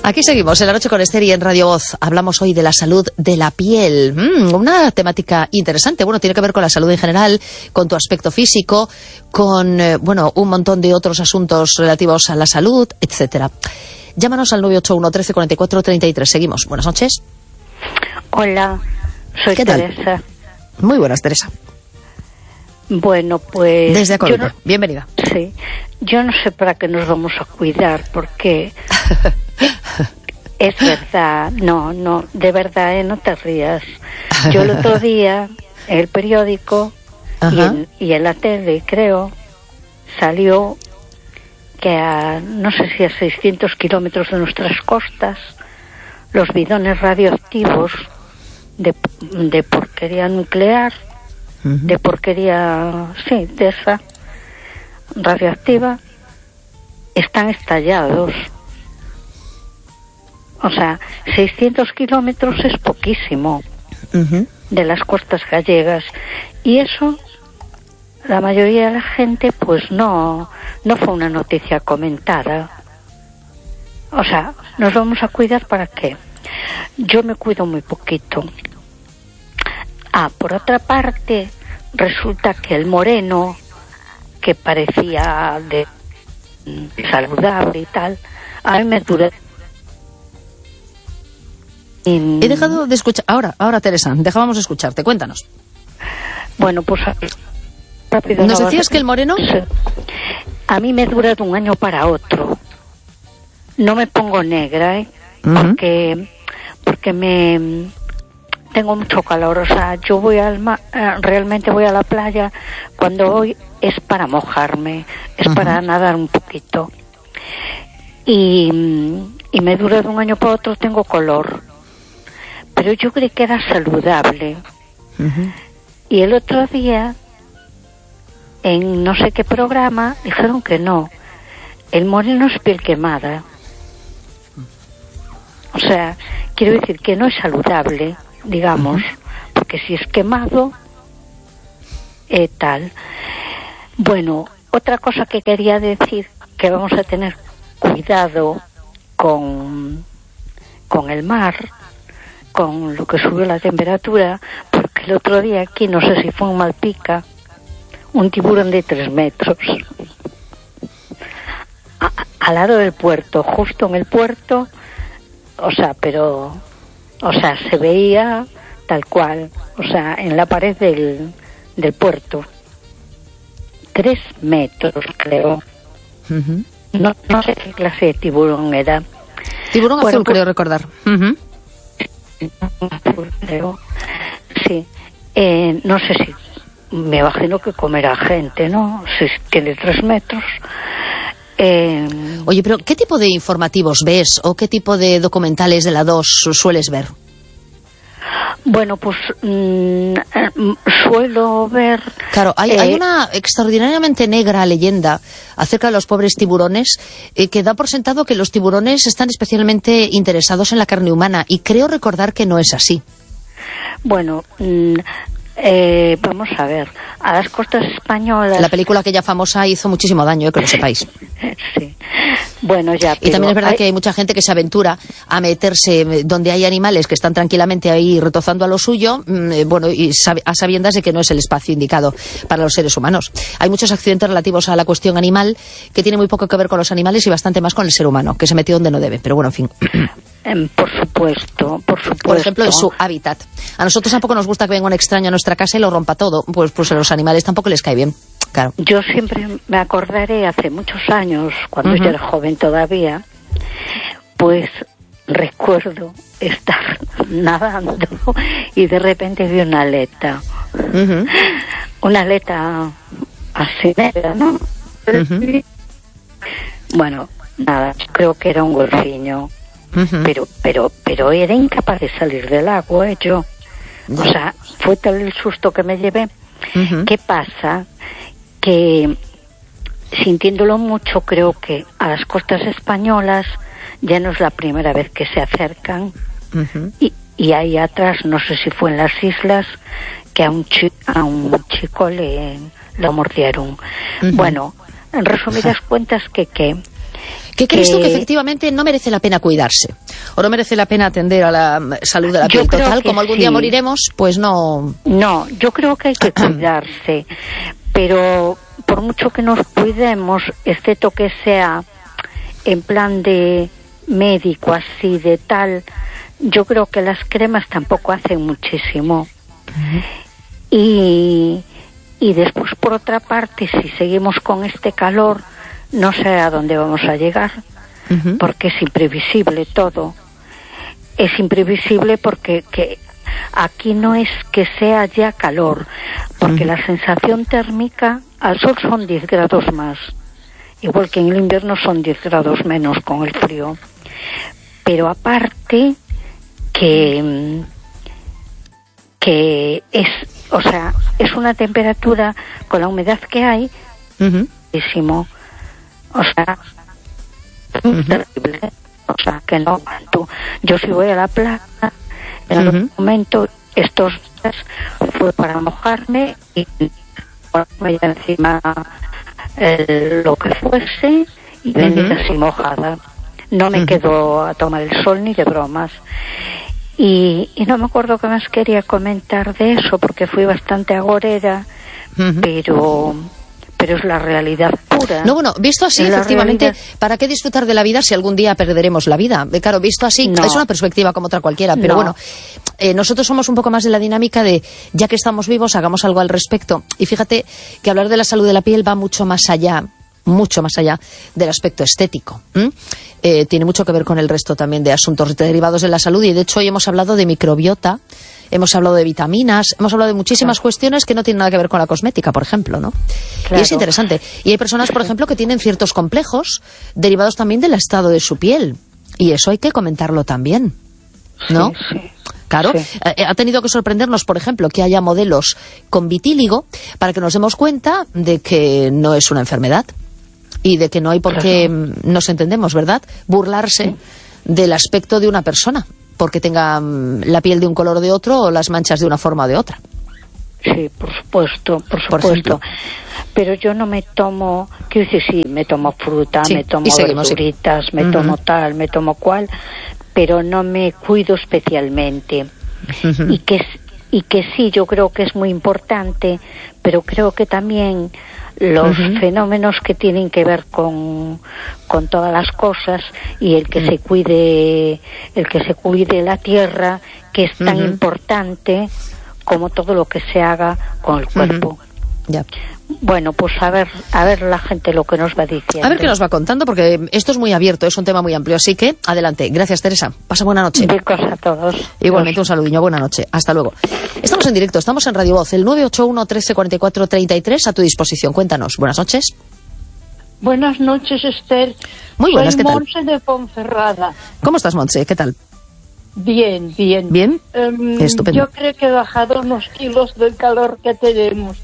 Aquí seguimos en La Noche con Esther y en Radio Voz. Hablamos hoy de la salud de la piel. Una temática interesante. Bueno, tiene que ver con la salud en general, con tu aspecto físico, con, un montón de otros asuntos relativos a la salud, etcétera. Llámanos al 981 13 44 33. Seguimos. Buenas noches. Hola, soy Teresa. Muy buenas, Teresa. Bueno, pues... Desde A Coruña. Bienvenida. Sí. Yo no sé para qué nos vamos a cuidar, porque... Es verdad, no, de verdad, no te rías. Yo el otro día, en el periódico y en la tele, creo, salió que no sé si a 600 kilómetros de nuestras costas, los bidones radioactivos de porquería nuclear, de porquería, sí, de esa radioactiva, están estallados. O sea, 600 kilómetros es poquísimo de las costas gallegas. Y eso, la mayoría de la gente, pues no fue una noticia comentada. O sea, ¿nos vamos a cuidar para qué? Yo me cuido muy poquito. Por otra parte, resulta que el moreno, que parecía de saludable y tal, a mí me dura. He dejado de escuchar. Ahora Teresa, dejábamos de escucharte. Cuéntanos. Bueno, pues rápido. ¿Nos decías que el moreno? A mí me dura de un año para otro. No me pongo negra, porque me tengo mucho calor. O sea, yo voy realmente voy a la playa. Cuando voy es para mojarme, es para nadar un poquito. Y me dura de un año para otro, tengo color. Pero yo creí que era saludable. Y el otro día, en no sé qué programa, dijeron que no. El moreno es piel quemada. O sea, quiero decir que no es saludable, digamos, porque si es quemado, tal. Bueno, otra cosa que quería decir, que vamos a tener cuidado con el mar, con lo que sube la temperatura, porque el otro día aquí, no sé si fue en Malpica, un tiburón de 3 metros, al lado del puerto, justo en el puerto, se veía tal cual, en la pared del puerto. 3 metros, creo. No sé qué clase de tiburón era. Tiburón azul, creo recordar. Creo, sí. No sé si, me imagino que comerá gente, ¿no? Si tiene 3 metros. Oye, pero ¿qué tipo de informativos ves o qué tipo de documentales de la 2 sueles ver? Bueno, pues suelo ver... Claro, hay una extraordinariamente negra leyenda acerca de los pobres tiburones que da por sentado que los tiburones están especialmente interesados en la carne humana, y creo recordar que no es así. Bueno, vamos a ver, a las costas españolas... La película aquella famosa hizo muchísimo daño, que lo sepáis. Sí. Bueno, ya. Y también es verdad que hay mucha gente que se aventura a meterse donde hay animales que están tranquilamente ahí retozando a lo suyo, y a sabiendas de que no es el espacio indicado para los seres humanos. Hay muchos accidentes relativos a la cuestión animal que tiene muy poco que ver con los animales y bastante más con el ser humano, que se metió donde no debe. Pero bueno, en fin. Por supuesto. Por ejemplo, en su hábitat. A nosotros tampoco nos gusta que venga un extraño a nuestra casa y lo rompa todo. Pues a los animales tampoco les cae bien. Claro. Yo siempre me acordaré, hace muchos años, cuando yo era joven todavía, pues recuerdo estar nadando y de repente vi una aleta. Una aleta así negra, ¿no? Bueno, nada, creo que era un golfiño. Pero era incapaz de salir del agua, yo. O sea, fue tal el susto que me llevé. ¿Qué pasa? Que sintiéndolo mucho, creo que a las costas españolas ya no es la primera vez que se acercan. Y ahí atrás, no sé si fue en las islas, que a un chico lo mordieron. Bueno, en resumidas cuentas, que ¿Qué crees tú que efectivamente no merece la pena cuidarse? ¿O no merece la pena atender a la salud de la piel? Total, como algún día moriremos, pues no... No, yo creo que hay que cuidarse, pero por mucho que nos cuidemos, excepto que sea en plan de médico, así, de tal, yo creo que las cremas tampoco hacen muchísimo. Y después, por otra parte, si seguimos con este calor, no sé a dónde vamos a llegar, porque es imprevisible todo. Es imprevisible porque aquí no es que sea ya calor, porque la sensación térmica al sol son 10 grados más, igual que en el invierno son 10 grados menos con el frío. Pero aparte que es, o sea, es una temperatura con la humedad que hay, muchísimo. O sea, terrible. O sea, que no aguanto. Yo si voy a la playa, en algún momento, estos días fue para mojarme y ponerme encima lo que fuese y venir así mojada. No me quedo a tomar el sol ni de bromas. Y no me acuerdo qué más quería comentar de eso, porque fui bastante agorera, pero es la realidad pura. No, bueno, visto así, efectivamente, realidad... ¿para qué disfrutar de la vida si algún día perderemos la vida? Claro, visto así, es una perspectiva como otra cualquiera, pero bueno, nosotros somos un poco más de la dinámica de, ya que estamos vivos, hagamos algo al respecto. Y fíjate que hablar de la salud de la piel va mucho más allá del aspecto estético. Tiene mucho que ver con el resto también de asuntos derivados de la salud, y de hecho hoy hemos hablado de microbiota, hemos hablado de vitaminas, hemos hablado de muchísimas cuestiones que no tienen nada que ver con la cosmética, por ejemplo, ¿no? Claro. Y es interesante. Y hay personas, por ejemplo, que tienen ciertos complejos derivados también del estado de su piel, y eso hay que comentarlo también, ¿no? Sí. Claro, ha tenido que sorprendernos, por ejemplo, que haya modelos con vitíligo para que nos demos cuenta de que no es una enfermedad. Y de que no hay por qué, nos entendemos, ¿verdad?, burlarse del aspecto de una persona, porque tenga la piel de un color o de otro, o las manchas de una forma o de otra. Sí, por supuesto. Pero yo no me tomo, quiero decir, sí, me tomo fruta, me tomo verduritas, me tomo tal, me tomo cual, pero no me cuido especialmente. Y que sí, yo creo que es muy importante, pero creo que también los fenómenos que tienen que ver con todas las cosas, y el que se cuide la tierra, que es tan importante como todo lo que se haga con el cuerpo. Ya. Bueno, pues a ver la gente lo que nos va diciendo. A ver qué nos va contando, porque esto es muy abierto, es un tema muy amplio, así que adelante. Gracias, Teresa. Pasa buena noche. Becos a todos. Igualmente, un saludillo, buena noche. Hasta luego. Estamos en directo, estamos en Radio Voz, el 981 13 44 33, a tu disposición. Cuéntanos. Buenas noches. Buenas noches, Esther. Muy buenas, ¿qué tal? Soy Montse de Ponferrada. ¿Cómo estás, Montse? ¿Qué tal? Bien. ¿Bien? Estupendo. Yo creo que he bajado unos kilos del calor que tenemos.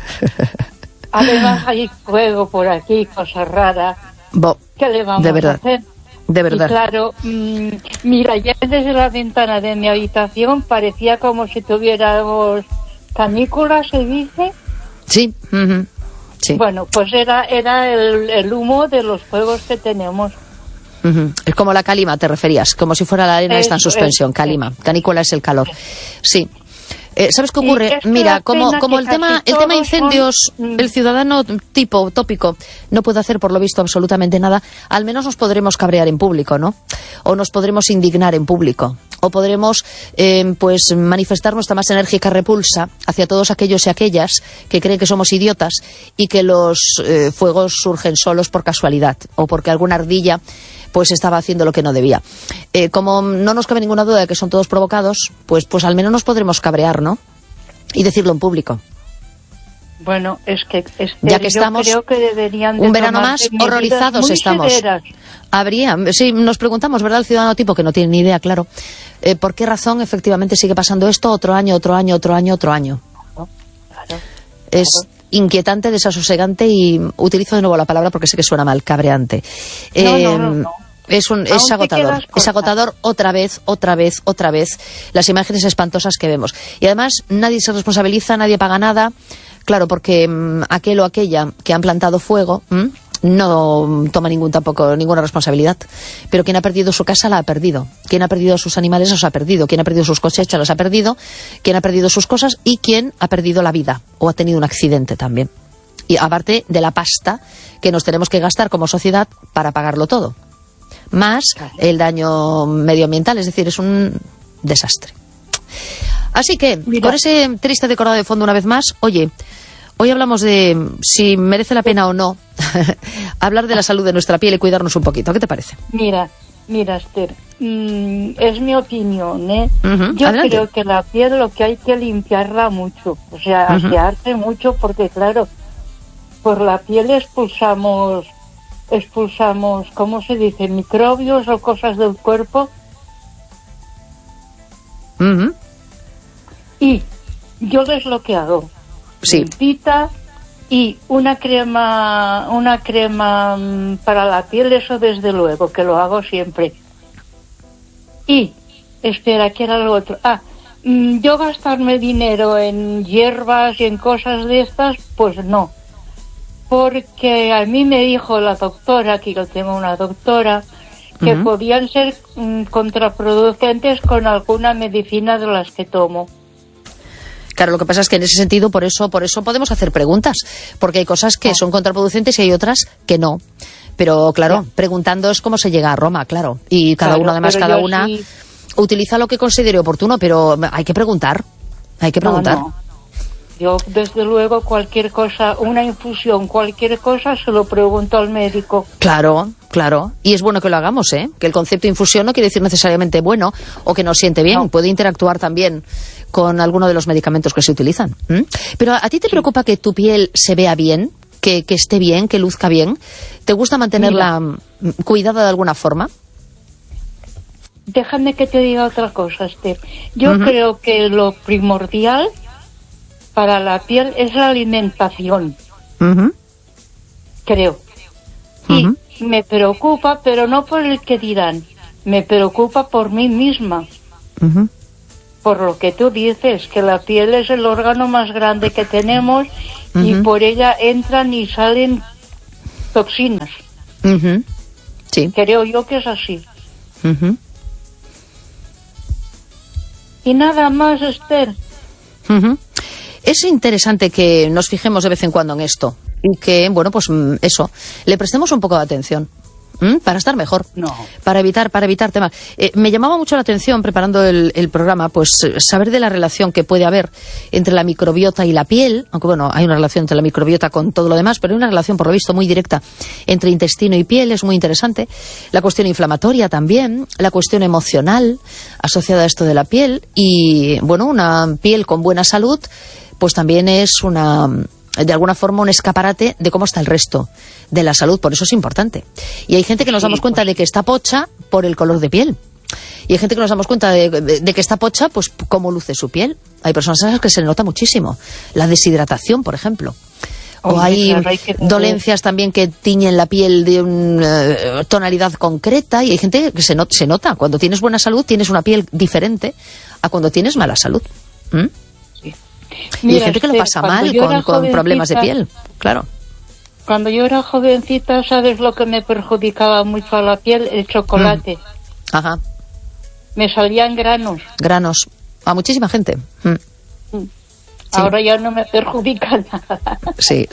Además hay fuego por aquí, cosas raras. ¿Qué le vamos a hacer? De verdad. Y claro, mira, ya desde la ventana de mi habitación parecía como si tuviéramos canículas, ¿se dice? Sí. Sí. Bueno, pues era el humo de los fuegos que tenemos. Es como la calima, te referías, como si fuera la arena esta en suspensión, calima. Canícula es el calor. Sí. ¿Sabes qué ocurre? Mira, como el tema incendios, el ciudadano tipo tópico no puede hacer, por lo visto, absolutamente nada, al menos nos podremos cabrear en público, ¿no? O nos podremos indignar en público. O podremos pues manifestar nuestra más enérgica repulsa hacia todos aquellos y aquellas que creen que somos idiotas y que los fuegos surgen solos por casualidad o porque alguna ardilla pues estaba haciendo lo que no debía. Como no nos cabe ninguna duda de que son todos provocados, pues al menos nos podremos cabrear, ¿no? Y decirlo en público. Bueno, es que ya que estamos, creo que deberían de un verano más, horrorizados estamos. Severas. Sí, nos preguntamos, ¿verdad? El ciudadano tipo que no tiene ni idea, claro. ¿Por qué razón efectivamente sigue pasando esto otro año? Claro. Es inquietante, desasosegante y utilizo de nuevo la palabra porque sé que suena mal, cabreante. No. Es agotador. Es agotador otra vez las imágenes espantosas que vemos. Y además nadie se responsabiliza, nadie paga nada. Claro, porque aquel o aquella que han plantado fuego no toma ninguna responsabilidad. Pero quien ha perdido su casa la ha perdido. Quien ha perdido a sus animales los ha perdido. Quien ha perdido sus cosechas los ha perdido. Quien ha perdido sus cosas y quien ha perdido la vida o ha tenido un accidente también. Y aparte de la pasta que nos tenemos que gastar como sociedad para pagarlo todo. Más el daño medioambiental, es decir, es un desastre. Así que, con ese triste decorado de fondo una vez más, oye, hoy hablamos de si merece la pena o no hablar de la salud de nuestra piel y cuidarnos un poquito. ¿Qué te parece? Mira, Esther, es mi opinión, ¿eh? Yo Adelante. creo que la piel lo que hay que limpiarla mucho, o sea, asearse mucho, porque claro, por la piel expulsamos, ¿cómo se dice? Microbios o cosas del cuerpo. Y yo es lo que hago. Sí. Limpita y una crema para la piel, eso desde luego, que lo hago siempre. Y, espera, ¿qué era lo otro? Yo gastarme dinero en hierbas y en cosas de estas, pues no. Porque a mí me dijo la doctora, aquí yo tengo una doctora, que podían ser contraproducentes con alguna medicina de las que tomo. Claro, lo que pasa es que en ese sentido, por eso podemos hacer preguntas, porque hay cosas que son contraproducentes y hay otras que no. Pero claro, preguntando es cómo se llega a Roma, claro. Y cada uno, además, cada una utiliza lo que considere oportuno, pero hay que preguntar. No. Yo, desde luego, cualquier cosa, una infusión, cualquier cosa, se lo pregunto al médico. Claro. Y es bueno que lo hagamos, ¿eh? Que el concepto de infusión no quiere decir necesariamente bueno o que nos siente bien. No. Puede interactuar también con alguno de los medicamentos que se utilizan. Pero ¿a ti te preocupa que tu piel se vea bien? Que esté bien, que luzca bien. ¿Te gusta mantenerla cuidada de alguna forma? Déjame que te diga otra cosa, Esther. Yo creo que lo primordial para la piel es la alimentación. Creo. Y me preocupa, pero no por el que dirán. Me preocupa por mí misma. Por lo que tú dices, que la piel es el órgano más grande que tenemos y por ella entran y salen toxinas. Sí. Creo yo que es así. Y nada más, Esther. Es interesante que nos fijemos de vez en cuando en esto y que, bueno, pues eso, le prestemos un poco de atención. Para estar mejor, para evitar temas. Me llamaba mucho la atención, preparando el programa, pues saber de la relación que puede haber entre la microbiota y la piel, aunque bueno, hay una relación entre la microbiota con todo lo demás, pero hay una relación, por lo visto, muy directa entre intestino y piel, es muy interesante. La cuestión inflamatoria también, la cuestión emocional asociada a esto de la piel y, bueno, una piel con buena salud, pues también es de alguna forma un escaparate de cómo está el resto de la salud, por eso es importante. Y hay gente que nos damos cuenta de que está pocha por el color de piel. Y hay gente que nos damos cuenta de que está pocha, pues cómo luce su piel. Hay personas a las que se le nota muchísimo. La deshidratación, por ejemplo. O hay dolencias también que tiñen la piel de una tonalidad concreta y hay gente que se nota. Cuando tienes buena salud tienes una piel diferente a cuando tienes mala salud. Y hay gente que lo pasa mal con problemas de piel, claro. Cuando yo era jovencita, ¿sabes lo que me perjudicaba mucho a la piel? El chocolate. Ajá. Me salían granos. Granos. A muchísima gente. Sí. Ahora ya no me perjudica nada. Sí.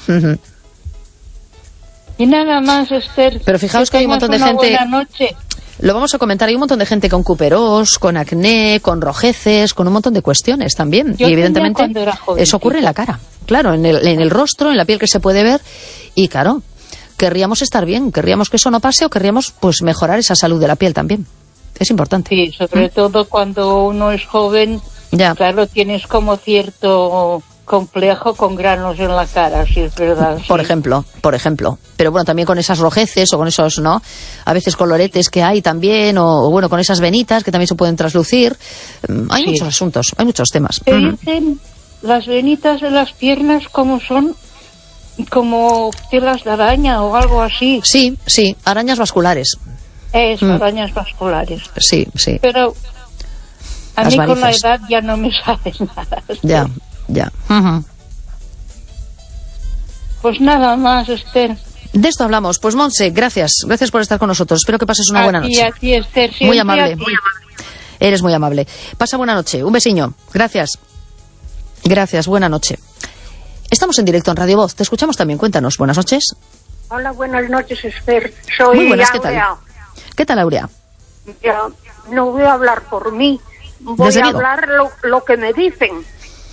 Y nada más, Esther. Pero fijaos que hay un montón de gente... Buena noche. Lo vamos a comentar, hay un montón de gente con cuperós, con acné, con rojeces, con un montón de cuestiones también. Yo y evidentemente eso ocurre en la cara, claro, en el rostro, en la piel que se puede ver. Y claro, querríamos estar bien, querríamos que eso no pase o querríamos pues mejorar esa salud de la piel también. Es importante. Sí, sobre todo cuando uno es joven, claro, tienes como cierto complejo con granos en la cara, si es verdad. Por ejemplo. Pero bueno, también con esas rojeces o con esos, ¿no? A veces coloretes que hay también, o bueno, con esas venitas que también se pueden traslucir. Hay muchos asuntos, hay muchos temas. Te dicen las venitas de las piernas como son, como telas de araña o algo así. Sí, arañas vasculares. Arañas vasculares. Sí. Pero a las mí varices. con la edad ya no me sabe nada. Ya. Pues nada más, Esther. De esto hablamos. Pues Montse, gracias por estar con nosotros. Espero que pases una buena noche. A ti, Esther, muy amable. Eres muy amable. Pasa buena noche. Un besiño. Gracias. Gracias. Buena noche. Estamos en directo en Radio Voz. Te escuchamos también. Cuéntanos. Buenas noches. Hola, buenas noches, Esther. Soy muy buenas. Aurea. ¿Qué tal, Aurea? Ya, no voy a hablar por mí. Voy a hablar lo que me dicen.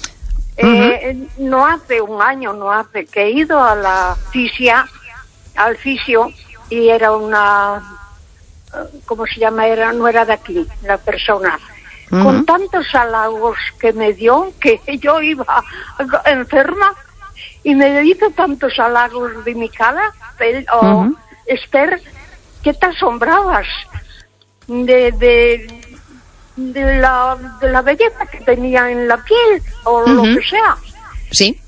No hace un año, que he ido a la al fisio, y era una, ¿cómo se llama? No era de aquí, la persona. Con tantos halagos que me dio, que yo iba enferma, y me hizo tantos halagos de mi cara, Esther, que te asombrabas de la belleza que tenía en la piel, o lo que sea. Sí.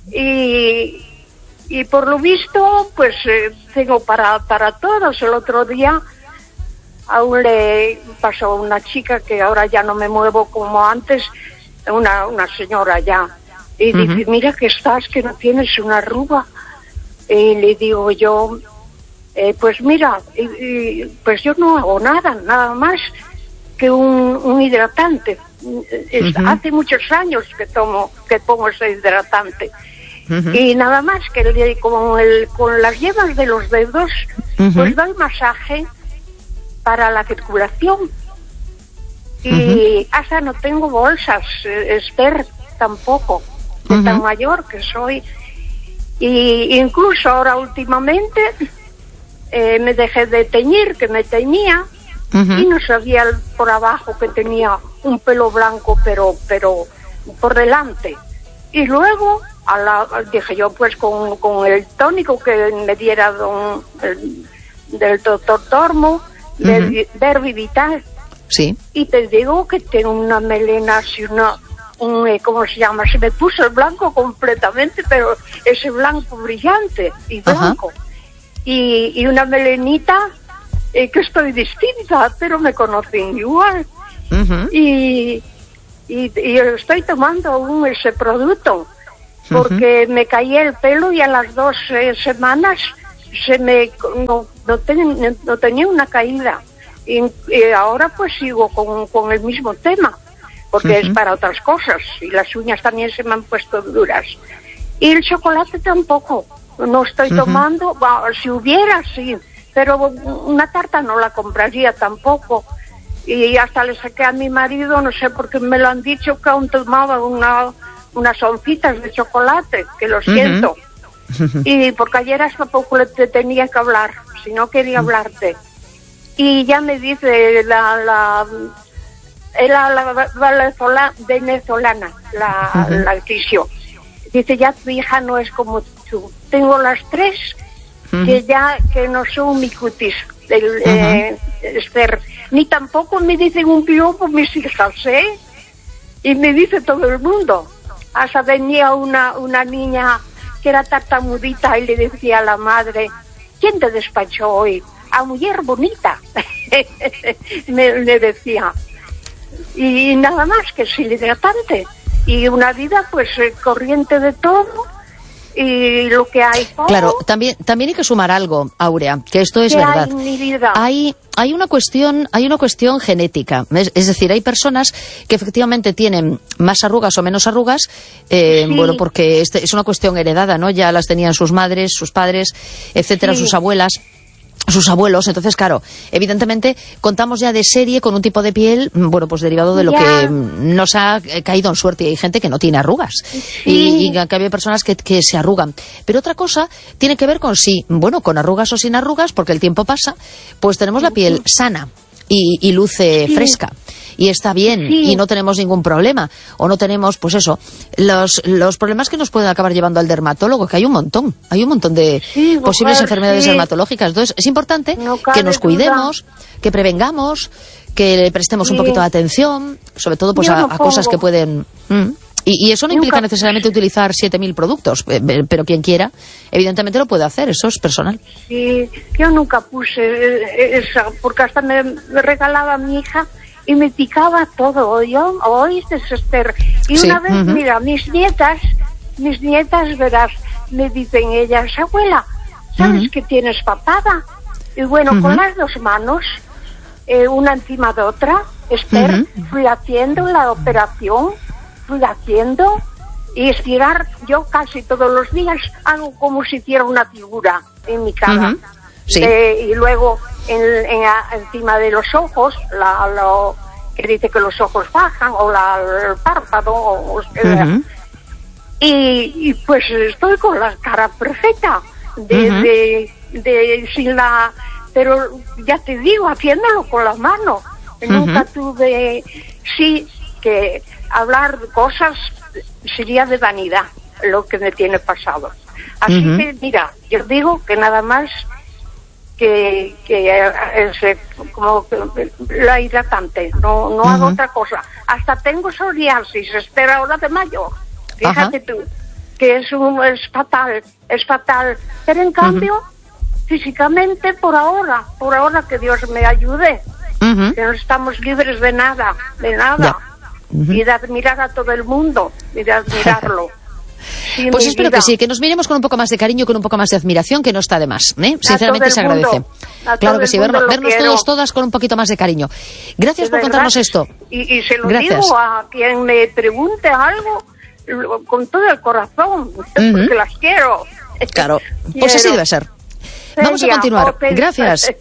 Y por lo visto, pues tengo para todos. El otro día aún le pasó a una chica, que ahora ya no me muevo como antes, una señora ya, y dice, mira que no tienes una arruga. Y le digo yo, pues mira, pues yo no hago nada más que un hidratante. Hace muchos años que pongo ese hidratante. Y nada más que con las yemas de los dedos, pues doy masaje para la circulación. Y hasta no tengo bolsas, Esther, tampoco, de tan mayor que soy. Y incluso ahora últimamente me dejé de teñir, que me teñía, y no sabía por abajo que tenía un pelo blanco, pero por delante. Y luego dije yo, pues con el tónico que me diera del doctor Tormo, de Verbivital. Sí. Y te digo que tengo una melena así, ¿cómo se llama? Se me puso el blanco completamente, pero ese blanco brillante y blanco. Y una melenita que estoy distinta, pero me conocen igual. Y estoy tomando aún ese producto, porque me caía el pelo, y a las 2 semanas no tenía una caída. Y ahora pues sigo con el mismo tema, porque es para otras cosas, y las uñas también se me han puesto duras. Y el chocolate tampoco, no estoy tomando. Si hubiera, sí, pero una tarta no la compraría tampoco. Y hasta le saqué a mi marido, no sé por qué me lo han dicho, que aún tomaba unas oncitas de chocolate, que lo siento. Y porque ayer hasta poco te tenía que hablar, si no quería hablarte. Y ya me dice la venezolana, la fisio, dice, ya tu hija no es como tú. Tengo las 3 que no son mi cutis, Esther. Ni tampoco me dicen un piropo mis hijas, y me dice todo el mundo. Hasta venía una niña que era tartamudita, y le decía a la madre, ¿quién te despachó hoy? A mujer bonita. me decía. Y nada más que el hidratante. Y una vida pues corriente de todo. Y lo que hay todo. Claro, también hay que sumar algo, Aurea, que esto es verdad. Hay, mi vida? Hay una cuestión genética, es decir, hay personas que efectivamente tienen más arrugas o menos arrugas, bueno, porque es una cuestión heredada, ¿no? Ya las tenían sus madres, sus padres, etcétera, sus abuelas, sus abuelos. Entonces, claro, evidentemente contamos ya de serie con un tipo de piel, bueno, pues derivado de lo que nos ha caído en suerte. Y hay gente que no tiene arrugas, y que hay personas que se arrugan. Pero otra cosa tiene que ver con con arrugas o sin arrugas, porque el tiempo pasa, pues tenemos la piel sana y luce fresca. Y está bien, y no tenemos ningún problema, o no tenemos, pues eso, los problemas que nos pueden acabar llevando al dermatólogo, que hay un montón de posibles enfermedades dermatológicas. Entonces es importante que nos cuidemos, que prevengamos, que le prestemos un poquito de atención, sobre todo pues a cosas que pueden... Y eso no implica necesariamente utilizar 7.000 productos, pero quien quiera, evidentemente lo puede hacer, eso es personal. Sí, yo nunca puse esa, porque hasta me regalaba a mi hija y me picaba todo. ¿Oíste, Esther? Y una vez, mira, mis nietas, verás, me dicen ellas, abuela, ¿sabes que tienes papada? Y bueno, con las dos manos, una encima de otra, Esther, fui haciendo la operación, y estirar, yo casi todos los días hago como si hiciera una figura en mi cara. Sí. Y luego encima de los ojos, lo que dice que los ojos bajan, o el párpado, y pues estoy con la cara perfecta, sin la, pero ya te digo, haciéndolo con la mano. Nunca tuve, sí, que hablar de cosas sería de vanidad, lo que me tiene pasado. Así que, mira, yo digo que nada más que como la hidratante, no hago otra cosa. Hasta tengo psoriasis, espera ahora de mayo. Fíjate tú, que es fatal, pero en cambio, físicamente por ahora que Dios me ayude, que no estamos libres de nada, y de admirar a todo el mundo, y de admirarlo. Sí, pues espero que sí, que nos miremos con un poco más de cariño, con un poco más de admiración, que no está de más, ¿eh? Sinceramente se agradece. Claro que sí, vernos todas con un poquito más de cariño. Gracias por contarnos esto. Y se lo digo a quien me pregunte algo, con todo el corazón, porque las quiero. Claro, pues así debe ser. Vamos a continuar. Gracias.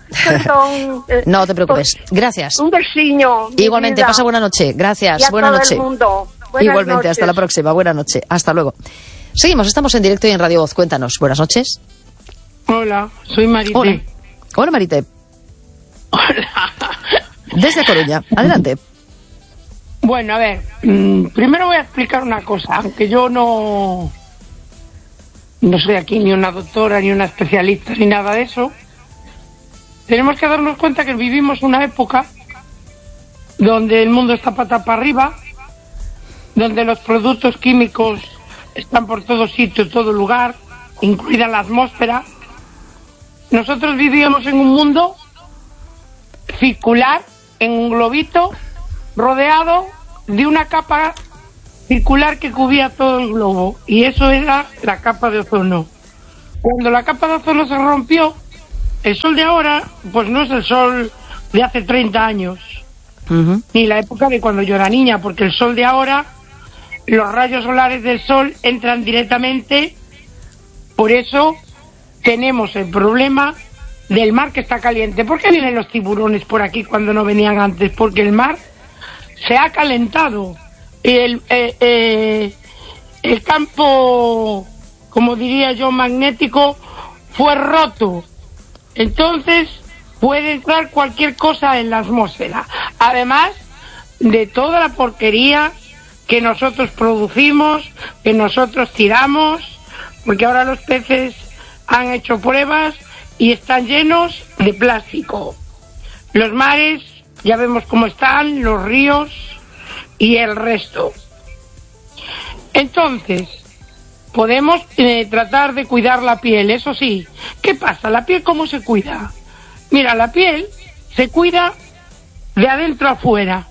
No te preocupes. Gracias. Un besiño. Igualmente, pasa buena noche. Gracias. Buena noche. Igualmente, noches. hasta la próxima. Buena noche. Hasta luego. Seguimos, estamos en directo y en Radio Voz. Cuéntanos. Buenas noches. Hola, soy Marité. Hola, Marité. Hola. Desde Coruña. Adelante. Bueno, a ver, primero voy a explicar una cosa, aunque yo no soy aquí ni una doctora, ni una especialista, ni nada de eso. Tenemos que darnos cuenta que vivimos una época donde el mundo está pata para arriba, donde los productos químicos están por todo sitio, todo lugar, incluida la atmósfera. Nosotros vivíamos en un mundo circular, en un globito, rodeado de una capa circular que cubría todo el globo, y eso era la capa de ozono. Cuando la capa de ozono se rompió, el sol de ahora pues no es el sol de hace 30 años, ni la época de cuando yo era niña, porque el sol de ahora, los rayos solares del sol entran directamente, por eso tenemos el problema del mar que está caliente. ¿Por qué vienen los tiburones por aquí cuando no venían antes? Porque el mar se ha calentado. El campo, como diría yo, magnético, fue roto. Entonces puede entrar cualquier cosa en la atmósfera, además de toda la porquería que nosotros producimos, que nosotros tiramos, porque ahora los peces han hecho pruebas y están llenos de plástico. Los mares ya vemos cómo están, los ríos y el resto. Entonces, podemos tratar de cuidar la piel, eso sí. ¿Qué pasa? ¿La piel cómo se cuida? Mira, la piel se cuida de adentro a afuera.